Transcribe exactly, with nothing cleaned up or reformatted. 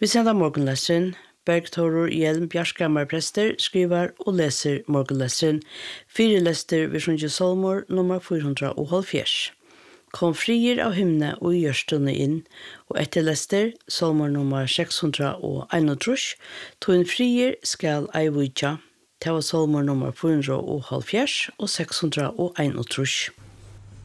Vi sender morgenleseren. Bergtorur Hjelm Bjarskhammer prester skriver og leser morgenleseren. Fire lester ved Sjunje Solmor nummer fire hundre og halvfjerds. Kom frier av himne og gjørstene inn, og etter lester Solmor nummer seks hundre og einogtrus, tog en frier skal ei vujtja. Det var Solmor nummer fire hundre og halvfjerds og seks hundre og einogtrus.